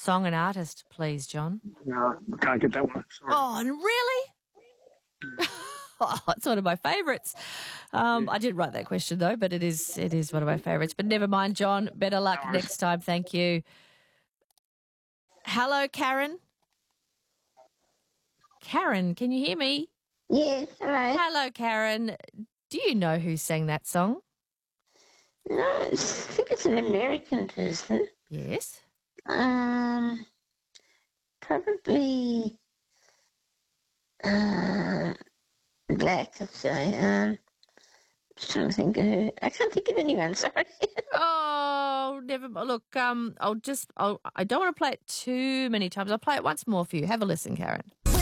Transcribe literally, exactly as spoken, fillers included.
song and artist, please, John. No, I can't get that one. Sorry. Oh, and really? Oh, it's one of my favourites. Um, I did write that question though, but it is it is one of my favourites. But never mind, John. Better luck No worries. next time. Thank you. Hello, Karen. Karen, can you hear me? Yes, hello. Hello, Karen. Do you know who sang that song? No, it's, I think it's an American person. Yes. Um, probably uh, black, I'd say. Um, just trying to think of who. I can't think of anyone, sorry. Oh, never mind. Look, um, I'll just, I'll, I don't want to play it too many times. I'll play it once more for you. Have a listen, Karen.